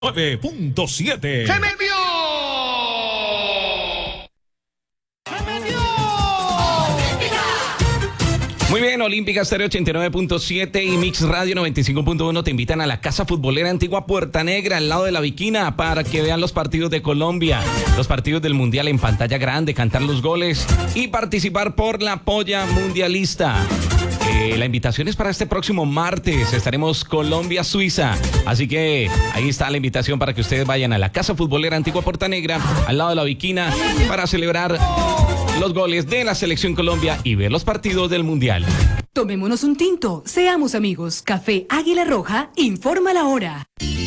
9.7. ¡Se metió! ¡Se metió! Muy bien, Olímpica Estéreo 89.7 y Mix Radio 95.1 te invitan a la Casa Futbolera Antigua Puerta Negra, al lado de la Viquina, para que vean los partidos de Colombia, los partidos del Mundial en pantalla grande, cantar los goles y participar por la polla mundialista. La invitación es para este próximo martes. Estaremos Colombia-Suiza. Así que ahí está la invitación para que ustedes vayan a la Casa Futbolera Antigua Puerta Negra, al lado de la Viquina, para celebrar los goles de la Selección Colombia y ver los partidos del Mundial. Tomémonos un tinto, seamos amigos. Café Águila Roja informa la hora.